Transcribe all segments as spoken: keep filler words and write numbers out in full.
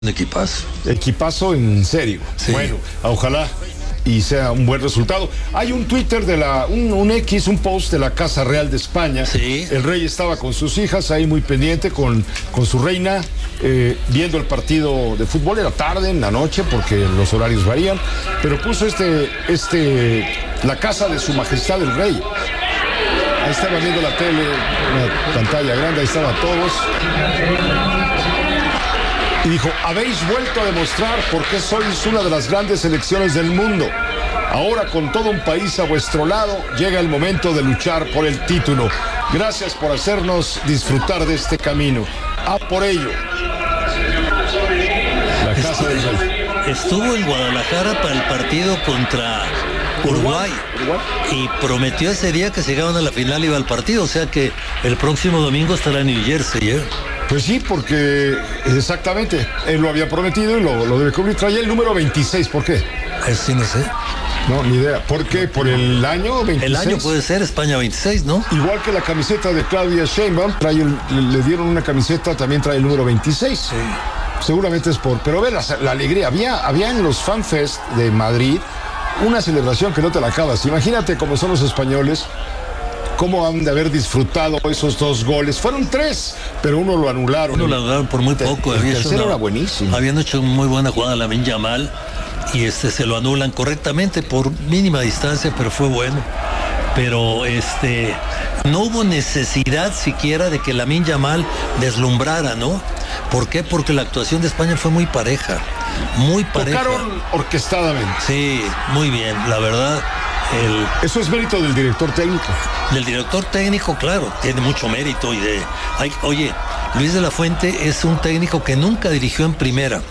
Un equipazo. Equipazo en serio. Sí. Bueno, ojalá y sea un buen resultado. Hay un Twitter de la, un, un X, un post de la Casa Real de España. Sí. El rey estaba con sus hijas ahí muy pendiente con, con su reina, eh, viendo el partido de fútbol. Era tarde, en la noche, porque los horarios varían, pero puso este, este, la casa de su majestad el rey. Ahí estaba viendo la tele, una pantalla grande, ahí estaban todos. Y dijo, habéis vuelto a demostrar por qué sois una de las grandes selecciones del mundo. Ahora, con todo un país a vuestro lado, llega el momento de luchar por el título. Gracias por hacernos disfrutar de este camino. A por ello. La casa del rey. Estuvo en Guadalajara para el partido contra Uruguay, Uruguay. Y prometió ese día que si llegaban a la final iba al partido. O sea que el próximo domingo estará en New Jersey, ¿eh? Pues sí, porque exactamente, él lo había prometido y lo, lo debe cumplir. Traía el número veintiséis, ¿por qué? Eso sí, no sé. No, ni idea. ¿Por qué? ¿Por el año veintiséis? El año puede ser España veintiséis, ¿no? Igual que la camiseta de Claudia Sheinbaum, trae el, le, le dieron una camiseta, también trae el número veintiséis. Sí. Seguramente es por... Pero ve la, la alegría. Había, había en los FanFest de Madrid una celebración que no te la acabas. Imagínate cómo son los españoles, cómo han de haber disfrutado esos dos goles. Fueron tres, pero uno lo anularon. Uno lo anularon por muy poco. El Había tercero una, era buenísimo. Habían hecho muy buena jugada Lamine Yamal y este se lo anulan correctamente por mínima distancia, pero fue bueno. Pero este no hubo necesidad siquiera de que Lamine Yamal deslumbrara, ¿no? ¿Por qué? Porque la actuación de España fue muy pareja, muy pareja. Tocaron orquestadamente. Sí, muy bien, la verdad. El, Eso es mérito del director técnico. Del director técnico, claro, tiene mucho mérito. Y de, hay, oye, Luis de la Fuente es un técnico que nunca dirigió en primera.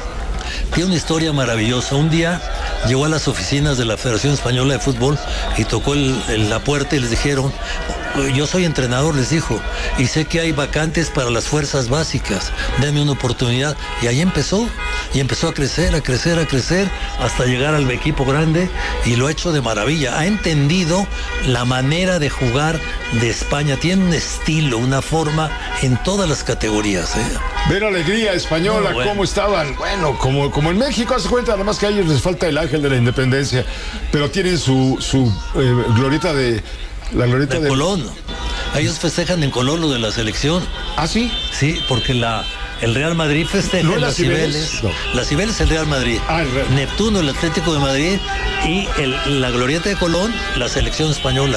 Tiene una historia maravillosa. Un día llegó a las oficinas de la Federación Española de Fútbol y tocó el, el, la puerta y les dijeron, yo soy entrenador, les dijo, y sé que hay vacantes para las fuerzas básicas, denme una oportunidad. Y ahí empezó, y empezó a crecer, a crecer, a crecer, hasta llegar al equipo grande, y lo ha hecho de maravilla. Ha entendido la manera de jugar de España, tiene un estilo, una forma en todas las categorías, ¿eh? Ver alegría española, No, bueno. cómo estaban, bueno, como, como en México, hace cuenta, además que a ellos les falta el ángel de la independencia, pero tienen su, su eh, glorieta de... La glorieta de de Colón. Ellos festejan en Colón lo de la selección. ¿Ah, sí? Sí, porque la, el Real Madrid festeja ¿No en las las Cibeles. Cibeles? No. Las Cibeles el Real Madrid. Ah, el Real. Neptuno el Atlético de Madrid y el, la glorieta de Colón la selección española.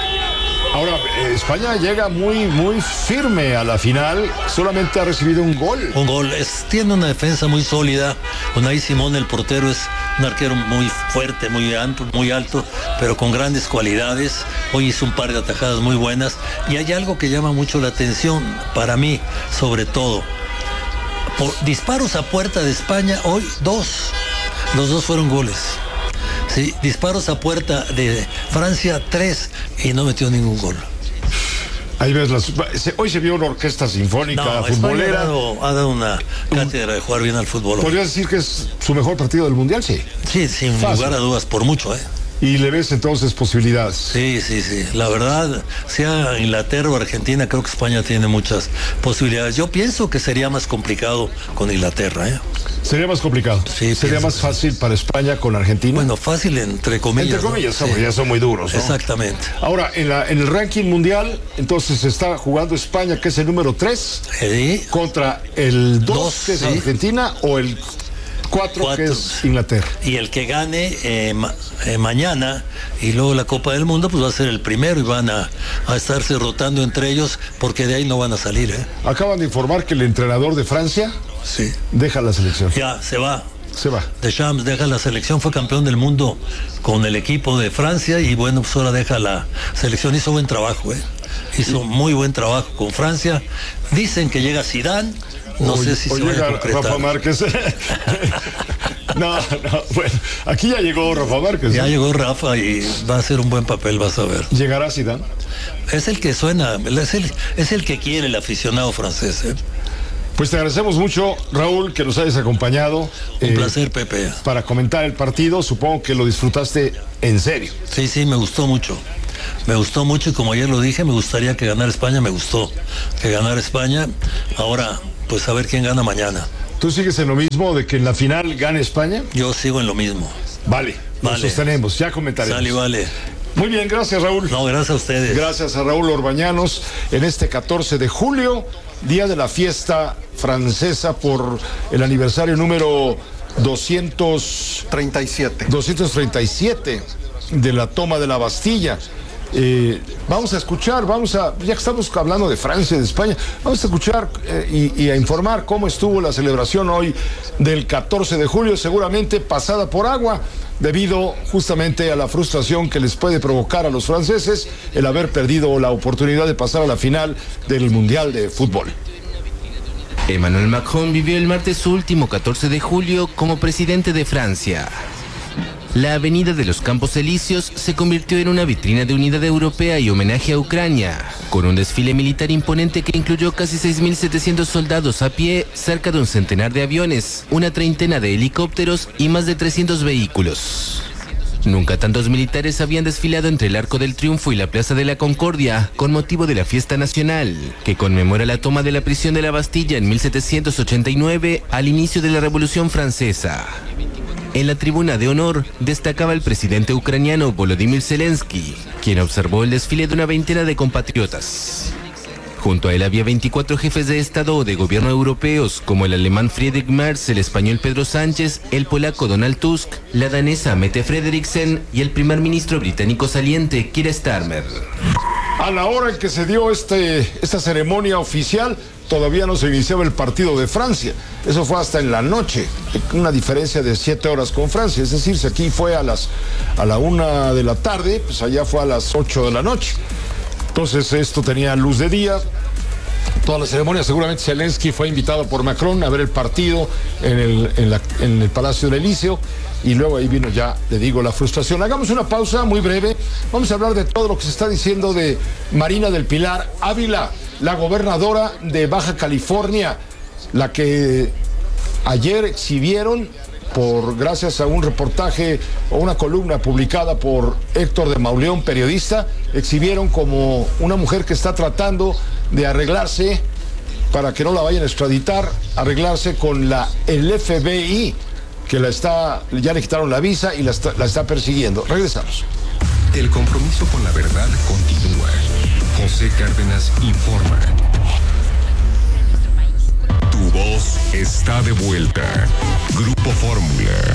Ahora, eh, España llega muy, muy firme a la final, solamente ha recibido un gol. Un gol. Es, tiene una defensa muy sólida. Unai Simón, el portero, es un arquero muy fuerte, muy amplio, muy alto, pero con grandes cualidades. Hoy hizo un par de atajadas muy buenas. Y hay algo que llama mucho la atención, para mí, sobre todo. Por disparos a puerta de España, hoy dos. Los dos fueron goles. Sí, disparos a puerta de Francia, tres, y no metió ningún gol. Ahí ves, las, hoy se vio una orquesta sinfónica No, futbolera. Ha dado, ha dado una cátedra de jugar bien al fútbol. ¿Podrías decir que es su mejor partido del Mundial? Sí. Sí, sin Fácil. lugar a dudas, por mucho, ¿eh? Y le ves entonces posibilidades. Sí, sí, sí. La verdad, sea Inglaterra o Argentina, creo que España tiene muchas posibilidades. Yo pienso que sería más complicado con Inglaterra, ¿eh? Sería más complicado. Sí, sería más fácil para España con Argentina. Bueno, fácil entre comillas. Entre comillas, ¿no? sí. Ya son muy duros, ¿no? Exactamente. Ahora, en, la, en el ranking mundial, entonces está jugando España, que es el número tres, ¿Sí? contra el dos, Dos, que es sí. Argentina, o el cuatro, que es Inglaterra. Y el que gane eh, ma eh, mañana y luego la Copa del Mundo, pues va a ser el primero y van a, a estarse rotando entre ellos, porque de ahí no van a salir, ¿eh? Acaban de informar que el entrenador de Francia Sí. deja la selección. Ya, se va. Se va. Deschamps deja la selección, fue campeón del mundo con el equipo de Francia y bueno, pues ahora deja la selección. Hizo buen trabajo, ¿eh? Hizo muy buen trabajo con Francia. Dicen que llega Zidane. No o, sé si o se va llega a concretar. Rafa Márquez. no, no, bueno, aquí ya llegó Rafa Márquez. Ya ¿no? llegó Rafa y va a hacer un buen papel, vas a ver. ¿Llegará Zidane? Es el que suena, es el, es el que quiere el aficionado francés, ¿eh? Pues te agradecemos mucho, Raúl, que nos hayas acompañado. Un eh, placer, Pepe. Para comentar el partido, supongo que lo disfrutaste en serio. Sí, sí, me gustó mucho. Me gustó mucho y como ayer lo dije, me gustaría que ganara España, me gustó que ganara España. Ahora, pues a ver quién gana mañana. ¿Tú sigues en lo mismo de que en la final gane España? Yo sigo en lo mismo. Vale, nos Vale. sostenemos, ya comentaremos. Sale, vale. Muy bien, gracias, Raúl. No, gracias a ustedes. Gracias a Raúl Orbañanos en este catorce de julio, día de la fiesta francesa por el aniversario número doscientos treinta y siete. doscientos treinta y siete de la toma de la Bastilla. Eh, vamos a escuchar, vamos a, ya que estamos hablando de Francia y de España, vamos a escuchar eh, y, y a informar cómo estuvo la celebración hoy del catorce de julio, seguramente pasada por agua, debido justamente a la frustración que les puede provocar a los franceses el haber perdido la oportunidad de pasar a la final del Mundial de Fútbol. Emmanuel Macron vivió el martes su último catorce de julio como presidente de Francia. La avenida de los Campos Elíseos se convirtió en una vitrina de unidad europea y homenaje a Ucrania, con un desfile militar imponente que incluyó casi seis mil setecientos soldados a pie, cerca de un centenar de aviones, una treintena de helicópteros y más de trescientos vehículos. Nunca tantos militares habían desfilado entre el Arco del Triunfo y la Plaza de la Concordia con motivo de la fiesta nacional, que conmemora la toma de la prisión de la Bastilla en mil setecientos ochenta y nueve al inicio de la Revolución Francesa. En la tribuna de honor destacaba el presidente ucraniano Volodymyr Zelensky, quien observó el desfile de una veintena de compatriotas. Junto a él había veinticuatro jefes de Estado o de gobierno europeos, como el alemán Friedrich Merz, el español Pedro Sánchez, el polaco Donald Tusk, la danesa Mette Frederiksen y el primer ministro británico saliente Keir Starmer. A la hora en que se dio este, esta ceremonia oficial, todavía no se iniciaba el partido de Francia. Eso fue hasta en la noche, una diferencia de siete horas con Francia. Es decir, si aquí fue a las a la una de la tarde, pues allá fue a las ocho de la noche. Entonces esto tenía luz de día. Toda la ceremonia, seguramente Zelensky fue invitado por Macron a ver el partido en el, en la, en el Palacio del Elíseo. Y luego ahí vino ya, le digo, la frustración. Hagamos una pausa muy breve. Vamos a hablar de todo lo que se está diciendo de Marina del Pilar Ávila, la gobernadora de Baja California, la que ayer exhibieron, por gracias a un reportaje o una columna publicada por Héctor de Mauleón, periodista, exhibieron como una mujer que está tratando de arreglarse para que no la vayan a extraditar, arreglarse con la, el F B I, que la está, ya le quitaron la visa y la está, la está persiguiendo. Regresamos. El compromiso con la verdad continúa. José Cárdenas informa. Tu voz está de vuelta. Grupo Fórmula.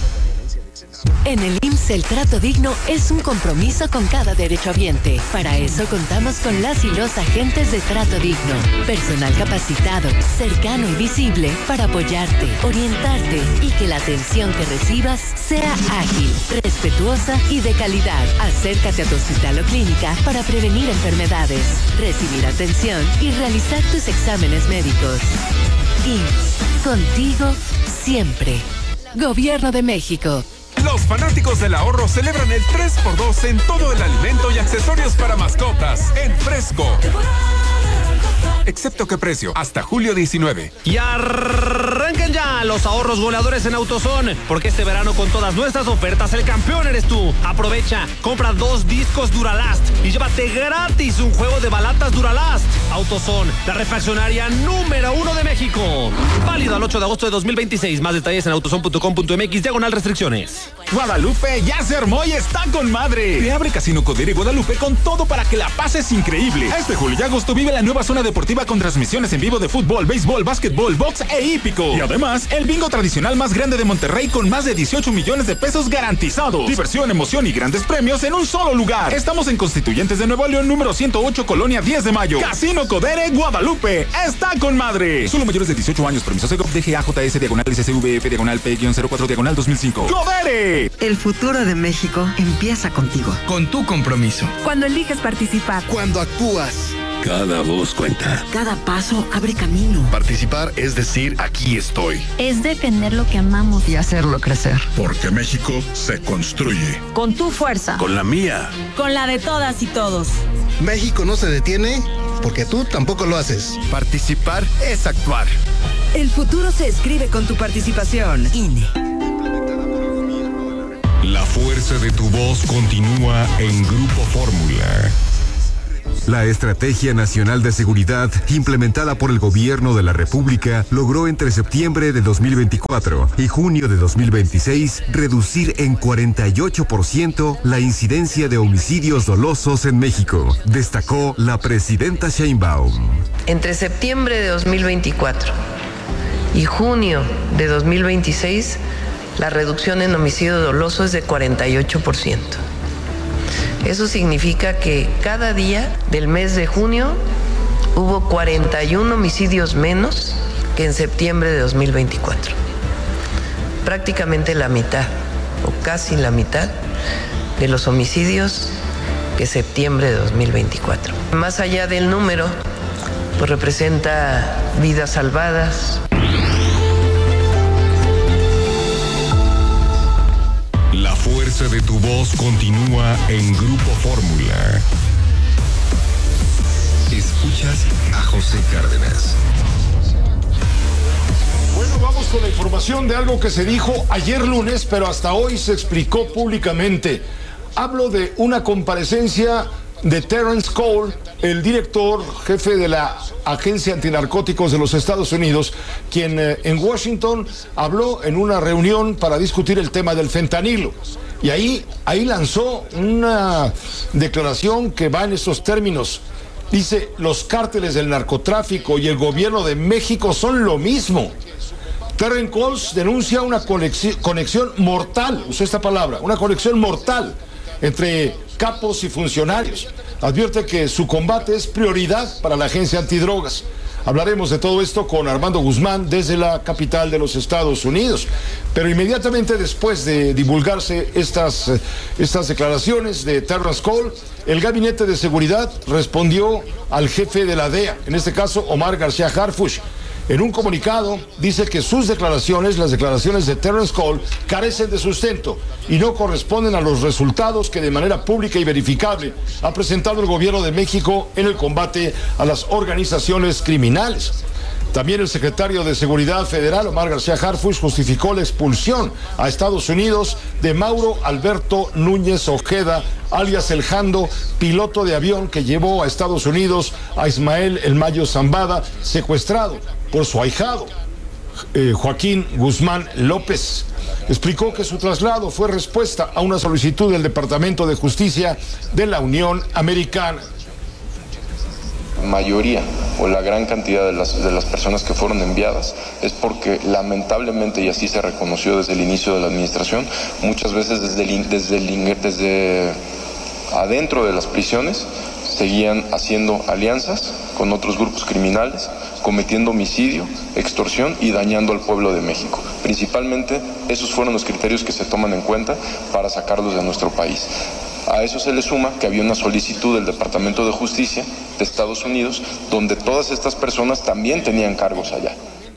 En el I M S S el trato digno es un compromiso con cada derechohabiente. Para eso contamos con las y los agentes de trato digno. Personal capacitado, cercano y visible para apoyarte, orientarte y que la atención que recibas sea ágil, respetuosa y de calidad. Acércate a tu hospital o clínica para prevenir enfermedades, recibir atención y realizar tus exámenes médicos. I M S S, contigo siempre. Gobierno de México. Los fanáticos del ahorro celebran el tres por dos en todo el alimento y accesorios para mascotas en Fresco. Excepto qué precio, hasta julio diecinueve. Y arranquen ya los ahorros goleadores en AutoZone, porque este verano con todas nuestras ofertas el campeón eres tú. Aprovecha, compra dos discos Duralast y llévate gratis un juego de balatas Duralast. AutoZone, la refaccionaria número uno de México. Válido al ocho de agosto de dos mil veintiséis. Más detalles en autozone punto com punto m x, diagonal restricciones. Guadalupe ya se armó y está con madre. Te abre Casino Codere Guadalupe con todo para que la pases increíble. Este julio y agosto vive la nueva zona deportiva con transmisiones en vivo de fútbol, béisbol, básquetbol, box e hípico. Y además, el bingo tradicional más grande de Monterrey con más de dieciocho millones de pesos garantizados. Diversión, emoción y grandes premios en un solo lugar. Estamos en Constituyentes de Nuevo León, número ciento ocho, Colonia diez de mayo. Casino Codere Guadalupe. Está con madre. Solo mayores de dieciocho años. Permiso Segov D G A J S diagonal S C V F diagonal P cero cuatro diagonal dos mil cinco. ¡Codere! El futuro de México empieza contigo. Con tu compromiso. Cuando eliges participar. Cuando actúas. Cada voz cuenta. Cada paso abre camino. Participar es decir, aquí estoy. Es defender lo que amamos. Y hacerlo crecer. Porque México se construye. Con tu fuerza. Con la mía. Con la de todas y todos. México no se detiene porque tú tampoco lo haces. Participar es actuar. El futuro se escribe con tu participación. I N E. La fuerza de tu voz continúa en Grupo Fórmula. La Estrategia Nacional de Seguridad, implementada por el Gobierno de la República, logró entre septiembre de dos mil veinticuatro y junio de dos mil veintiséis reducir en cuarenta y ocho por ciento la incidencia de homicidios dolosos en México, destacó la presidenta Sheinbaum. Entre septiembre de dos mil veinticuatro y junio de dos mil veintiséis, la reducción en homicidio doloso es de cuarenta y ocho por ciento. Eso significa que cada día del mes de junio hubo cuarenta y uno homicidios menos que en septiembre de dos mil veinticuatro. Prácticamente la mitad, o casi la mitad, de los homicidios que septiembre de dos mil veinticuatro. Más allá del número, pues representa vidas salvadas. La fuerza de tu voz continúa en Grupo Fórmula. Escuchas a José Cárdenas. Bueno, vamos con la información de algo que se dijo ayer lunes, pero hasta hoy se explicó públicamente. Hablo de una comparecencia de Terrence Cole, el director jefe de la Agencia Antinarcóticos de los Estados Unidos, quien eh, en Washington habló en una reunión para discutir el tema del fentanilo. Y ahí, ahí lanzó una declaración que va en estos términos. Dice, los cárteles del narcotráfico y el gobierno de México son lo mismo. Terrence Cole denuncia una conexión mortal, usó esta palabra, una conexión mortal entre capos y funcionarios. Advierte que su combate es prioridad para la agencia antidrogas. Hablaremos de todo esto con Armando Guzmán desde la capital de los Estados Unidos. Pero inmediatamente después de divulgarse estas, estas declaraciones de Terrence Cole, el Gabinete de Seguridad respondió al jefe de la D E A, en este caso Omar García Harfuch. En un comunicado dice que sus declaraciones, las declaraciones de Terrence Cole, carecen de sustento y no corresponden a los resultados que de manera pública y verificable ha presentado el gobierno de México en el combate a las organizaciones criminales. También el secretario de Seguridad Federal, Omar García Harfuch, justificó la expulsión a Estados Unidos de Mauro Alberto Núñez Ojeda, alias El Jando, piloto de avión que llevó a Estados Unidos a Ismael El Mayo Zambada, secuestrado por su ahijado, eh, Joaquín Guzmán López. Explicó que su traslado fue respuesta a una solicitud del Departamento de Justicia de la Unión Americana. Mayoría o la gran cantidad de las, de las personas que fueron enviadas es porque lamentablemente, y así se reconoció desde el inicio de la administración, muchas veces desde, el, desde, el, desde adentro de las prisiones seguían haciendo alianzas con otros grupos criminales, cometiendo homicidio, extorsión y dañando al pueblo de México. Principalmente esos fueron los criterios que se toman en cuenta para sacarlos de nuestro país. A eso se le suma que había una solicitud del Departamento de Justicia de Estados Unidos, donde todas estas personas también tenían cargos allá.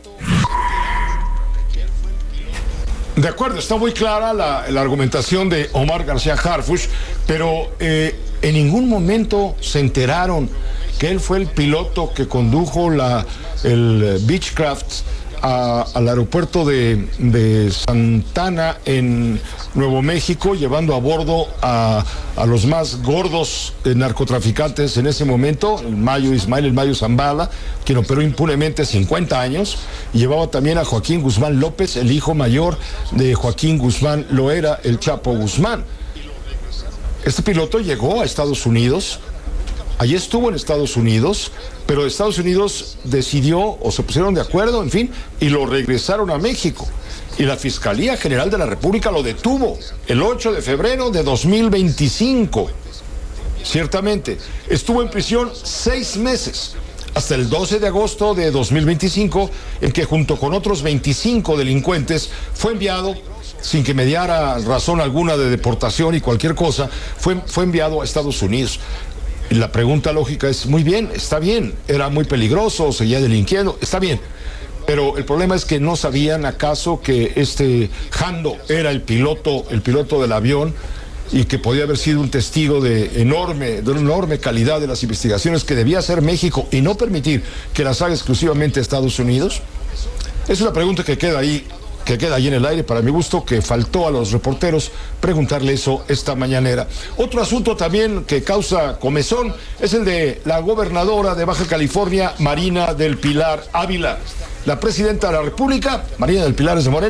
De acuerdo, está muy clara la, la argumentación de Omar García Harfuch, pero eh, en ningún momento se enteraron que él fue el piloto que condujo la, el Beechcraft A, al aeropuerto de, de Santana en Nuevo México, llevando a bordo a, a los más gordos eh, narcotraficantes en ese momento, el Mayo Ismael El Mayo Zambada, quien operó impunemente cincuenta años, y llevaba también a Joaquín Guzmán López, el hijo mayor de Joaquín Guzmán Loera, el Chapo Guzmán. Este piloto llegó a Estados Unidos. Allí estuvo en Estados Unidos, pero Estados Unidos decidió o se pusieron de acuerdo, en fin, y lo regresaron a México. Y la Fiscalía General de la República lo detuvo el ocho de febrero de dos mil veinticinco. Ciertamente, estuvo en prisión seis meses, hasta el doce de agosto de dos mil veinticinco, en que junto con otros veinticinco delincuentes fue enviado, sin que mediara razón alguna de deportación y cualquier cosa, fue, fue enviado a Estados Unidos. Y la pregunta lógica es, muy bien, está bien, era muy peligroso, seguía delinquiendo, está bien. Pero el problema es que no sabían acaso que este Jando era el piloto, el piloto del avión, y que podía haber sido un testigo de enorme, de una enorme calidad de las investigaciones que debía hacer México y no permitir que las haga exclusivamente Estados Unidos. Es una pregunta que queda ahí, que queda ahí en el aire para mi gusto, que faltó a los reporteros preguntarle eso esta mañanera. Otro asunto también que causa comezón es el de la gobernadora de Baja California, Marina del Pilar Ávila. La presidenta de la República, Marina del Pilar es de Morena,